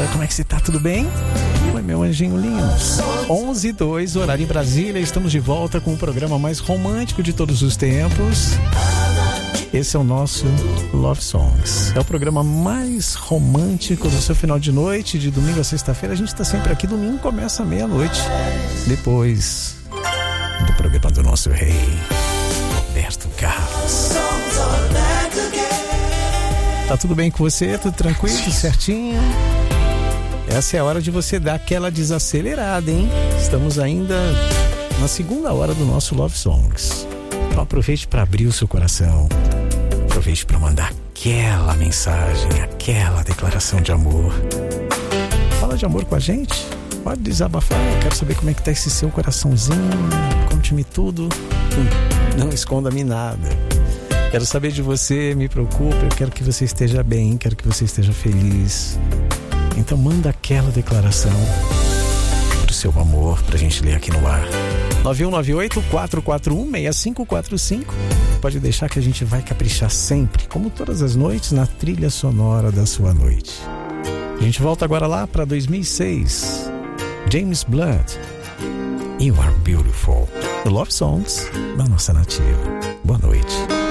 como é que você tá? Tudo bem? Oi, meu anjinho lindo. 11:02, horário em Brasília. Estamos de volta com o programa mais romântico de todos os tempos. Esse é o nosso Love Songs. É o programa mais romântico do seu final de noite, de domingo a sexta-feira. A gente tá sempre aqui, domingo começa meia-noite. Depois do programa do nosso rei, Roberto Carlos. Tá tudo bem com você? Tudo tranquilo? Tudo certinho? Essa é a hora de você dar aquela desacelerada, hein? Estamos ainda na segunda hora do nosso Love Songs. Então aproveite para abrir o seu coração. Aproveite para mandar aquela mensagem, aquela declaração de amor. Fala de amor com a gente. Pode desabafar. Eu quero saber como é que tá esse seu coraçãozinho. Conte-me tudo. Não esconda-me nada. Quero saber de você, me preocupa. Eu quero que você esteja bem, quero que você esteja feliz. Então manda aquela declaração pro seu amor, pra gente ler aqui no ar. 9198-441-6545. Pode deixar que a gente vai caprichar sempre, como todas as noites, na trilha sonora da sua noite. A gente volta agora lá para 2006. James Blunt, You Are Beautiful, do Love Songs da nossa nativa. Boa noite.